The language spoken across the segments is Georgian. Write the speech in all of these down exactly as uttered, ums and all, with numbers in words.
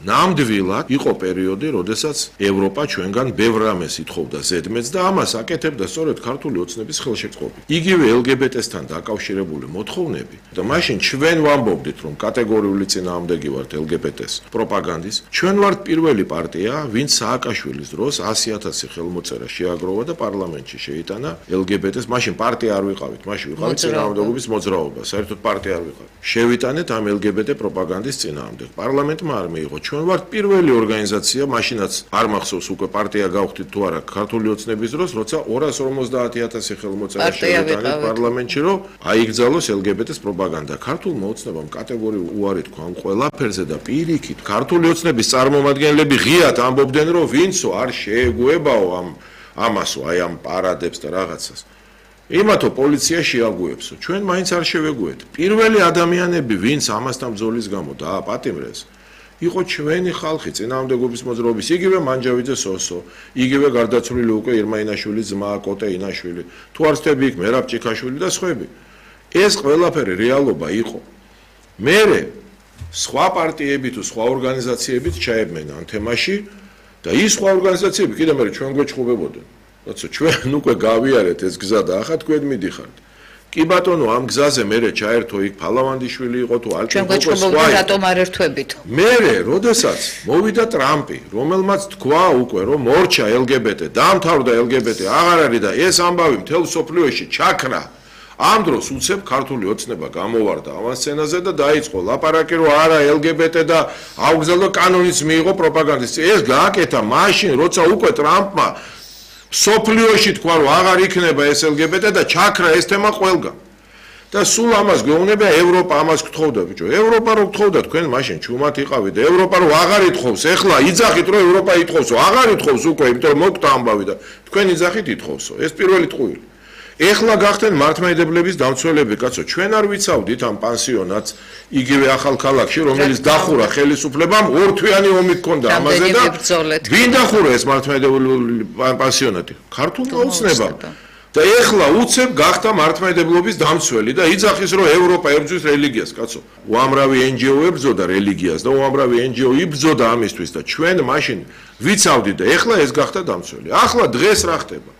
ნამდვილად იყო პერიოდი, როდესაც ევროპა ჩვენგან ბევრ რამეს ითხოვდა ზედმეტს და ამას აკეთებდა სწორედ ქართული ოცნების ხელშეწყობით. იგივე ელ გი ბე ტე-სთან დაკავშირებული მოთხოვნები და მაშინ ჩვენ ვამბობდით, რომ კატეგორიული წინააღმდეგი ვართ ელ გი ბე ტე-ს პროპაგანდის. ჩვენ ვართ პირველი პარტია, ვინც სააკაშვილის დროს ასი ათასი ხელმოწერა შეაგროვა და პარლამენტში შეიტანა ელ გი ბე ტე-ს. მაშინ პარტია არ ვიყავით, მაშინ ვიყავით წინააღმდეგობის მოძრაობა, საერთოდ პარტია არ ვიყავით. შევიტანეთ ამ ელ გი ბე ტე პროპაგანდის წინააღმდეგ. პარლამენტმა არ მიიღო. ჩვენ ვართ პირველი ორგანიზაცია, მაშინაც არ მახსოვს უკვე პარტია გავხდით თუ არა ქართული ოცნების დროს, როცა ორას ორმოცდაათი ათასი ხელმოწერა შევიტანეთ პარლამენტში, რომ აიგზავნოს ელ გი ბე ტე-ს პროპაგანდა. ქართულმა ოცნებამ კატეგორიულ უარი თქვა ამ ყველაფერზე და პირიქით ქართული ოცნების წარმომადგენლები ღიად ამბობდნენ, რომ ვინცო არ შეეგუებაო ამ ამასო, აი ამ პარადებს და რაღაცას. იმათო პოლიცია შეაგუებსო. ჩვენ მაინც არ შევეგუეთ. პირველი ადამიანები, ვინც ამასთან ბრძოლის გამო დააპატიმრეს, იყო ჩვენი ხალხი, წინააღმდეგობის მოძრაობის, იგივე მანჯავიძე სოსო, იგივე გარდაცვლილი უკვე ირმა ინაშვილის ძმა კოტე ინაშვილი, თუ არ ვთქვი იქ მერაბ ჭიქაშვილი და სხვები. ეს ყველაფერი რეალობა იყო. მერე სხვა პარტიები თუ სხვა ორგანიზაციებიც ჩაებმენა ამ თემაში და ის სხვა ორგანიზაციები კიდე მერე ჩვენ გვეჭხუბებოდნენ. როცა ჩვენ უკვე გავიარეთ ეს გზა და ახლა თქვენ მიდიხართ. კი ბატონო, ამ გზაზე მერე ჩაერთო იქ ფალავანდიშვილი იყო თუ ალკინი იყო. ჩვენ გვეჭხუბებოდნენ რატომ არ ერთვებით. მერე, როდესაც მოვიდა ტრამპი, რომელმაც თქვა უკვე რომ მორჩა ელ გი ბე ტე, დაამთავრდა ელ გი ბე ტე, აღარ არის და ეს ამბავი მთელ სოფლიოში ჩაქრა. ამ დროს უცებ ქართული ოცნება გამოვარდა ამ სცენაზე და დაიწყო ლაპარაკი, რომ არა ელ გი ბე ტე და აუგზავნო კანონიც მიიღო პროპაგანდის. ეს გააკეთა მაშინ, როცა უკვე ტრამპმა სოფლიოში თქვა, რომ აღარ იქნება ეს ელ გი ბე ტე და ჩაქრა ეს თემა ყველგან. და სულ ამას გვეუბნება ევროპა, ამას გთხოვდა ბიჭო. ევროპა რო გთხოვდა, თქვენ მაშინ ჩუმად იყავით და ევროპა რო აღარ ითხოვს, ეხლა იძახით რომ ევროპა ითხოვსო, აღარ ითხოვს უკვე, იმიტომ რომ მოკვდა ამბავი და თქვენ იძახით ითხოვსო. ეს პირველი ტყუილი. ეხლა გახდნენ მართლმადიდებლების დამცველები, კაცო, ჩვენ არ ვიცავდით ამ პანსიონატს იგივე ახალ ქალაქში, რომელიც დახურა ხელისუფლებამ, ორთვიანი ომი ჰქონდა ამაზე და ვინ დახურა ეს მართლმადიდებლური პანსიონატი? ქართულმა ოცნებამ. და ეხლა უცებ გახდა მართლმადიდებლობის დამცველი და იძახის რომ ევროპა ებრძვის რელიგიას, კაცო. უამრავი ენ ჯი ო ებრძოდა რელიგიას და უამრავი ენ ჯი ო იბრძოდა ამისთვის და ჩვენ მაშინ ვიცავდით და ეხლა ეს გახდა დამცველი. ახლა დღეს რა ხდება?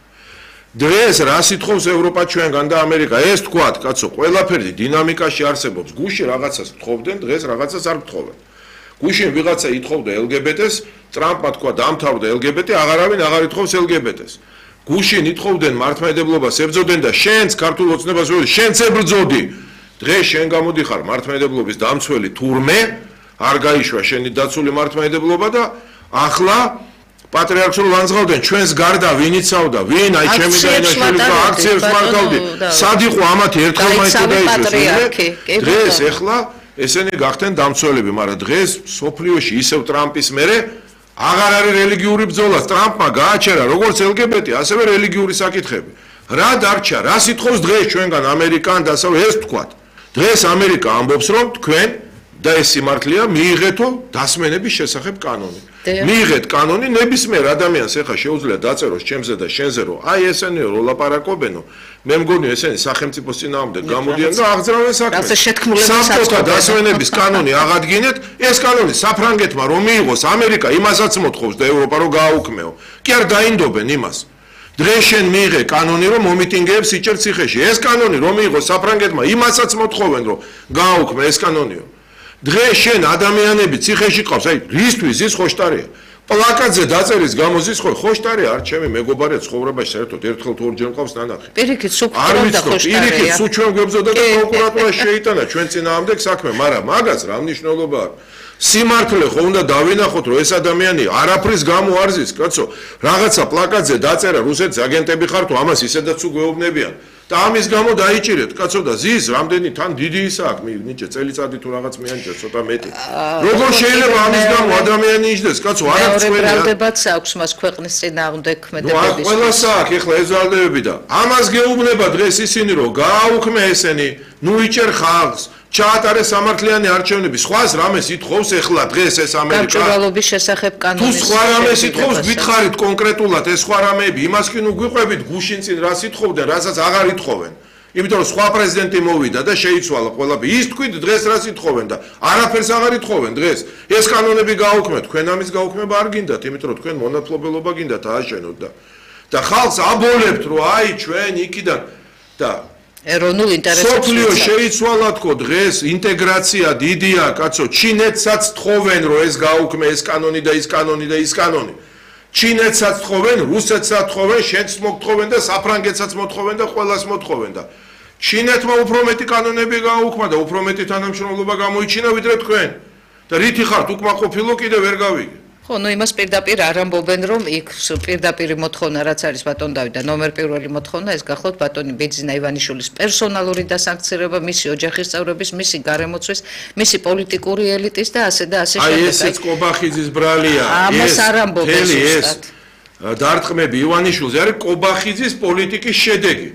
დღეს რას ითხოვს ევროპა ჩვენგან და ამერიკა? ეს თქვათ, კაცო, ყველაფერი დინამიკაში არსებობს. გუშინ რაღაცას თხოვდნენ, დღეს რაღაცას არ თხოვენ. გუშინ ვიღაცა ითხოვდა ელ გი ბე ტე-ს, ტრამპმა თქვა დაამთავრდა ელ გი ბე ტე, აღარავინ აღარ ითხოვს ელ გი ბე ტე-ს. გუშინ ითხოვდნენ მართლმადიდებლობას, ებრძოდნენ და შენც ქართულ ოცნებას ვეუბნები, შენც ებრძოდი. დღეს შენ გამოდიხარ მართლმადიდებლობის დამცველი თურმე, არ გაიშვა შენი დაცული მართლმადიდებლობა და ახლა პატრიარქს რო ლანძღავდნენ, ჩვენს გარდა ვინ იცავდა, ვინ აი ჩემი დაინაშვილი და აქციებს მართავდი. სად იყო ამათი ერთხელ მაინც დაიშვეს. დღეს ეხლა ესენი გახდნენ დამცველები, მაგრამ დღეს სოფლიოში ისევ ტრამპის მერე აღარ არის რელიგიური ბრძოლა. ტრამპმა გააჩერა როგორც ელ გი ბე ტე, ასევე რელიგიური საკითხები. რა დარჩა? რას ითხოვს დღეს ჩვენგან ამერიკან დასავლეთ? ეს თქვათ. დღეს ამერიკა ამბობს, რომ თქვენ და ეს სიმართლეა, მიიღეთო დასმენების შესახებ კანონი. მიიღეთ კანონი, ნებისმიერ ადამიანს ეხა შეუძლია დაწეროს ჩემზე და შენზე, რომ აი ესენი რო ლაპარაკობენო, მე მგონი ესენი სახელმწიფოს წინააღმდეგ გამოდიან და აღძრავენ საქმეს. საბჭოთა დასმენების კანონი აღადგინეთ, ეს კანონი საფრანგეთმა რომ მიიღოს, ამერიკა იმასაც მოთხოვს და ევროპა რომ გააუქმეო. კი არ დაინდობენ იმას. დღეს შენ მიიღე კანონი რომ მომიტინგეებს იჭერ ციხეში. ეს კანონი რომ მიიღოს საფრანგეთმა, იმასაც მოთხოვენ რომ გააუქმე ეს კანონიო. დღეს შენ ადამიანები ციხეში ყავს, აი რისთვის ის ხოშტარია. პლაკატზე დაწერის გამო ის ხოშტარია, არ ჩემი მეგობარია ცხოვრებაში საერთოდ ერთხელ თუ ორჯერ ყავს ნანახი. პირიქით სუქროთა ხოშტარია. პირიქით სულ ჩვენ გვებზოდა და პროკურატურა შეიტანა ჩვენ წინააღმდეგ საქმე, მაგრამ მაგას რა მნიშვნელობა აქვს? სიმართლე ხო უნდა დავინახოთ, რომ ეს ადამიანი არაფრის გამო არ ზის, კაცო, რაღაცა პლაკატზე დაწერა რუსეთის აგენტები ხარ თუ ამას ისედაც უგეუბნებიან. და ამის გამო დაიჭირეთ, კაცო და ზის რამდენი თან დიდი ისა აქვს, ნიჭე წელიწადი თუ რაღაც მეანჭა ცოტა მეტი. როგორ შეიძლება ამის გამო ადამიანი იჯდეს, კაცო, არ აქვს ყველია. ბრალდებაც აქვს მას ქვეყნის წინააღმდეგ ქმედებების. ნუ ყველას აქვს ეხლა ეს ბრალდებები და ამას გეუბნება დღეს ისინი, რომ გააუქმე ესენი, ნუ იჭერ ხალხს. ჩაატარეს სამართლიანი არჩევნები. სხვას რამეს ითხოვს ეხლა დღეს ეს ამერიკა? გამჭვირვალობის შესახებ კანონის. თუ სხვა რამეს ითხოვს, გითხარით კონკრეტულად ეს სხვა რამეები, იმას კი ნუ გვიყვებით გუშინ წინ რას ითხოვდნენ, რასაც აღარ ითხოვენ. იმიტომ რომ სხვა პრეზიდენტი მოვიდა და შეიცვალა ყველაფერი. ის თქვით დღეს რას ითხოვენ და არაფერს აღარ ითხოვენ დღეს. ეს კანონები გაუქმეთ, თქვენ ამის გაუქმება არ გინდათ, იმიტომ რომ თქვენ მონათლობელობა გინდათ ააშენოთ და და ხალხს აბოლებთ, რომ აი ჩვენ იქიდან და ეროვნულ ინტერესებს სოფლიო შეიცვალა თქო დღეს ინტეგრაცია დიდია, კაცო, ჩინეთსაც თხოვენ, რომ ეს გაუქმე, ეს კანონი და ის კანონი და ის კანონი. ჩინეთსაც თხოვენ, რუსეთსაც თხოვენ, შენც მოგთხოვენ და საფრანგეთსაც მოთხოვენ და ყველას მოთხოვენ და ჩინეთმა უფრო მეტი კანონები გააუქმა და უფრო მეტი თანამშრომლობა გამოიჩინა ვიდრე თქვენ. და რითი ხართ უკმაყოფილო კიდე ვერ გავიგე. ხო, ნუ იმას პირდაპირ არ ამბობენ, რომ იქ პირდაპირი მოთხოვნა რაც არის ბატონ დავით და ნომერ პირველი მოთხოვნა ეს გახლავთ ბატონი ბეძინა ივანიშვილის პერსონალური დასანქცირება, მისი ოჯახის წევრების, მისი გარემოცვის, მისი პოლიტიკური ელიტის და ასე და ასე შემდეგ. აი ესეც კობახიძის ბრალია. ამას არ ამბობენ ზუსტად. დარტყმები ივანიშვილზე არის კობახიძის პოლიტიკის შედეგი.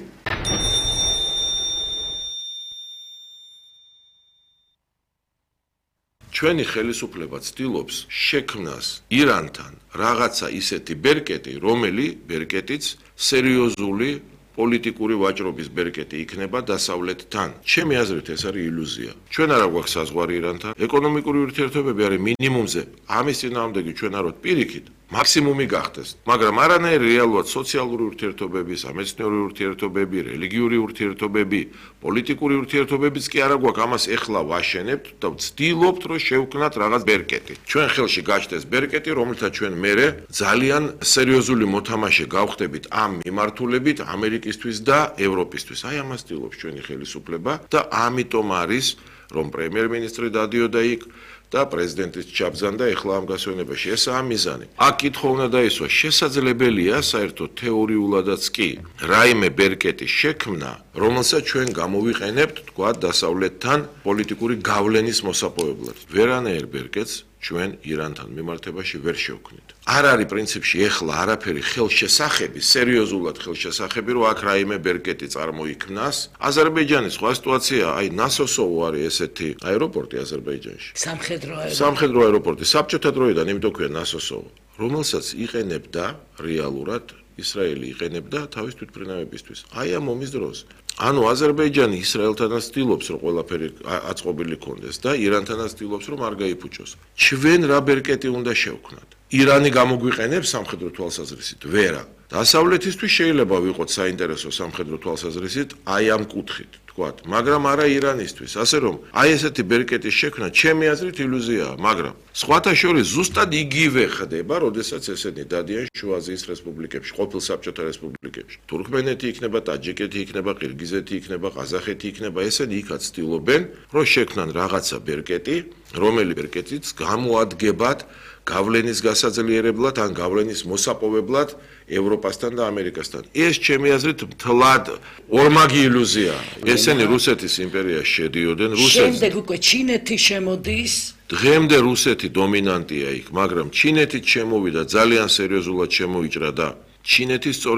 ჩვენი ხელისუფლება ცდილობს შექმნას ირანთან რაღაცა ისეთი ბერკეტი, რომელი ბერკეტიც სერიოზული პოლიტიკური ვაჭრობის ბერკეტი იქნება დასავლეთთან. ჩემი აზრით ეს არის ილუზია. ჩვენ არა გვაქვს საზღვარი ირანთან, ეკონომიკური ურთიერთობები არის მინიმუმზე. ამის წინააღმდეგი ჩვენ არ ვართ პირიქით. მაქსიმუმი გახდეს, მაგრამ არანაირი რეალურად სოციალური ურთიერთობები, სამეცნიერო ურთიერთობები, რელიგიური ურთიერთობები, პოლიტიკური ურთიერთობებიც კი არა გვაქვს, ამას ეხლა ვაშენებთ და ვცდილობთ, რომ შევქმნათ რაღაც ბერკეტი. ჩვენ ხელში გაჩნდეს ბერკეტი, რომელთა ჩვენ მერე ძალიან სერიოზული მოთამაშე გავხდებით ამ მიმართულებით ამერიკისთვის და ევროპისთვის. აი ამას ცდილობს ჩვენი ხელისუფლება და ამიტომ არის, რომ პრემიერ-მინისტრი დადიოდა იქ და პრეზიდენტის ჩაბზანდა ეხლა ამ გასვენებაში. ესაა მიზანი. აქ კითხვა უნდა დაისვა, შესაძლებელია საერთოდ თეორიულადაც კი რაიმე ბერკეტის შექმნა, რომელსაც ჩვენ გამოვიყენებთ, თქვა, დასავლეთთან პოლიტიკური გავლენის მოსაპოვებლად. ვერანაირ ბერკეტს ჩვენ ირანთან მიმართებაში ვერ შევქმნით. არ არის პრინციპში ეხლა არაფერი ხელშესახები, სერიოზულად ხელშესახები, რომ აქ რაიმე ბერკეტი წარმოიქმნას. აზერბაიჯანის სხვა სიტუაცია, აი ნასოსოვო არის ესეთი აეროპორტი აზერბაიჯანში. სამხედრო აეროპორტი. სამხედრო აეროპორტი საბჭოთა დროიდან, იმიტომ ქვია ნასოსოვო, რომელსაც იყენებდა რეალურად ისრაელი იყენებდა თავის თვითმფრინავებისთვის. აი ამ ომის დროს. ანუ აზერბაიჯანი ისრაელთანაც ცდილობს, რომ ყველაფერი აწყობილი კონდეს და ირანთანაც ცდილობს, რომ არ გაიფუჭოს. ჩვენ რა ბერკეტი უნდა შევქმნათ? ირანი გამოგვიყენებს სამხედრო თვალსაზრისით? ვერა. დასავლეთისთვის შეიძლება ვიყოთ საინტერესო სამხედრო თვალსაზრისით აი ამ კუთხით. მაგრამ არა ირანისთვის, ასე რომ აი ესეთი ბერკეტის შექმნა ჩემი აზრით ილუზიაა, მაგრამ სხვათა შორის ზუსტად იგივე ხდება, როდესაც ესენი დადიან შუა აზიის რესპუბლიკებში, ყოფილ საბჭოთა რესპუბლიკებში. თურქმენეთი იქნება, ტაჯიკეთი იქნება, ყირგიზეთი იქნება, ყაზახეთი იქნება, ესენი იქაც ცდილობენ, რომ შექმნან რაღაცა ბერკეტი, რომელი ბერკეტიც გამოადგებათ გავლენის გასაძლიერებლად ან გავლენის მოსაპოვებლად ევროპასთან და ამერიკასთან. ეს ჩემი აზრით მთლად ორმაგი ილუზია. ესენი რუსეთის იმპერიაში შედიოდნენ, რუსეთი. შემდეგ უკვე ჩინეთი შემოდის. დღემდე რუსეთი დომინანტია იქ, მაგრამ ჩინეთიც შემოვიდა, ძალიან სერიოზულად შემოიჭრა და ჩინეთის